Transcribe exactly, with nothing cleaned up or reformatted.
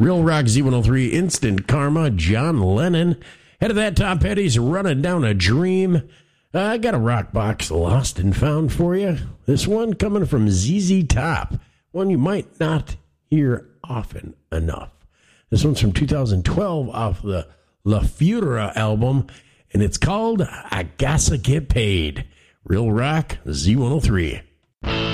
Real Rock Z one oh three, Instant Karma, John Lennon. Head of that, Tom Petty's Running Down a Dream. Uh, I got a rock box lost and found for you. This one coming from Z Z Top, one you might not hear often enough. This one's from two thousand twelve off the La Futura album, and it's called I Gotta Get Paid. Real Rock Z one oh three.